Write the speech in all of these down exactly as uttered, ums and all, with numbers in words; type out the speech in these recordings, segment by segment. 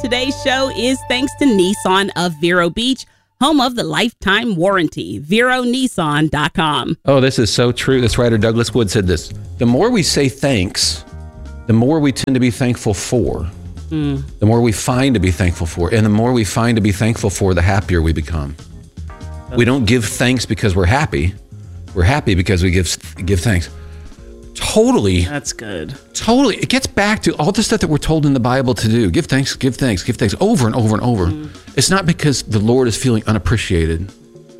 Today's show is thanks to Nissan of Vero Beach, home of the lifetime warranty. Vero Nissan dot com. Oh, this is so true. This writer, Douglas Wood, said this. The more we say thanks, the more we tend to be thankful for. Mm. The more we find to be thankful for. And the more we find to be thankful for, the happier we become. Okay. We don't give thanks because we're happy. We're happy because we give give thanks. Totally. That's good. Totally. It gets back to all the stuff that we're told in the Bible to do. Give thanks, give thanks, give thanks over and over and over. Mm. It's not because the Lord is feeling unappreciated.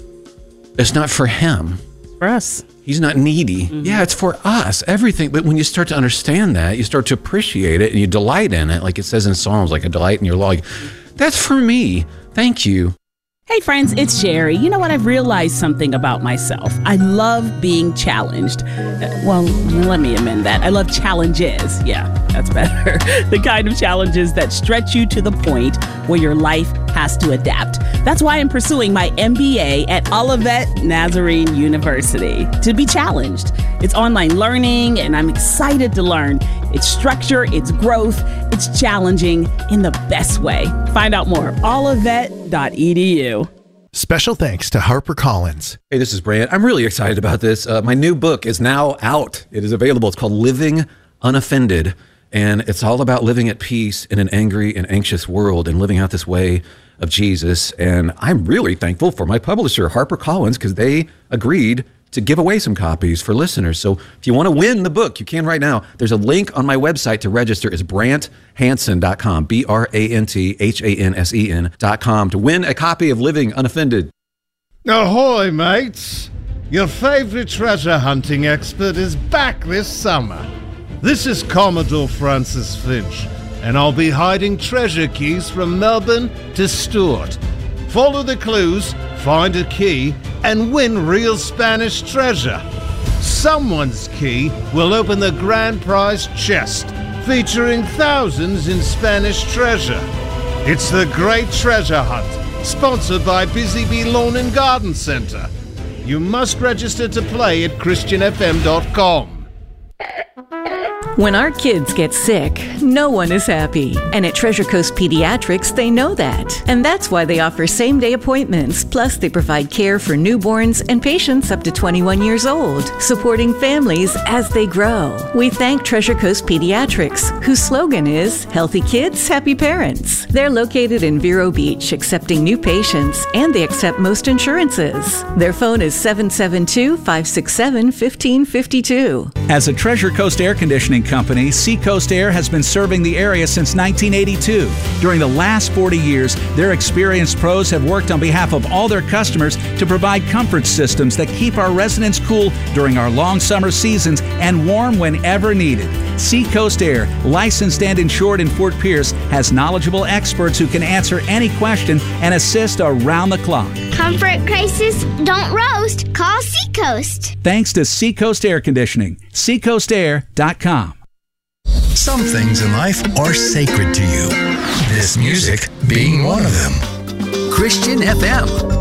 It's not for him. For us. He's not needy. Mm-hmm. Yeah, it's for us. Everything. But when you start to understand that, you start to appreciate it and you delight in it. Like it says in Psalms, like a delight in your law. Like, that's for me. Thank you. Hey friends, it's Sherry. You know what? I've realized something about myself. I love being challenged. Well, let me amend that. I love challenges. Yeah, that's better. The kind of challenges that stretch you to the point where your life has to adapt. That's why I'm pursuing my M B A at Olivet Nazarene University. To be challenged. It's online learning, and I'm excited to learn. It's structure, it's growth, it's challenging in the best way. Find out more at olivet dot e d u. Special thanks to HarperCollins. Hey, this is Brant. I'm really excited about this. Uh, my new book is now out. It is available. It's called Living Unoffended, and it's all about living at peace in an angry and anxious world and living out this way of Jesus. And I'm really thankful for my publisher, HarperCollins, because they agreed to give away some copies for listeners. So if you want to win the book, you can right now. There's a link on my website to register. It's brant hansen dot com, B R A N T H A N S E N dot com, to win a copy of Living Unoffended. Ahoy, mates! Your favorite treasure hunting expert is back this summer. This is Commodore Francis Finch, and I'll be hiding treasure keys from Melbourne to Stuart. Follow the clues, find a key, and win real Spanish treasure. Someone's key will open the grand prize chest, featuring thousands in Spanish treasure. It's the Great Treasure Hunt, sponsored by Busy Bee Lawn and Garden Centre. You must register to play at christian f m dot com. When our kids get sick, no one is happy. And at Treasure Coast Pediatrics, they know that. And that's why they offer same-day appointments. Plus, they provide care for newborns and patients up to twenty-one years old, supporting families as they grow. We thank Treasure Coast Pediatrics, whose slogan is, Healthy Kids, Happy Parents. They're located in Vero Beach, accepting new patients, and they accept most insurances. Their phone is seven seven two, five six seven, one five five two. As a Treasure Coast air conditioning company, Seacoast Air has been serving the area since nineteen eighty-two. During the last forty years, their experienced pros have worked on behalf of all their customers to provide comfort systems that keep our residents cool during our long summer seasons and warm whenever needed. Seacoast Air, licensed and insured in Fort Pierce, has knowledgeable experts who can answer any question and assist around the clock. Comfort crisis, don't roast, call Seacoast. Thanks to Seacoast Air Conditioning, seacoast air dot com. Some things in life are sacred to you. This music being one of them. Christian F M.